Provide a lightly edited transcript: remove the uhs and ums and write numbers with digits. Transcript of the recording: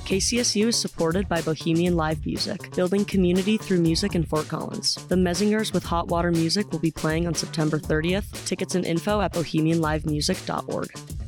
KCSU is supported by Bohemian Live Music, building community through music in Fort Collins. The Messingers with Hot Water Music will be playing on September 30th. Tickets and info at bohemianlivemusic.org.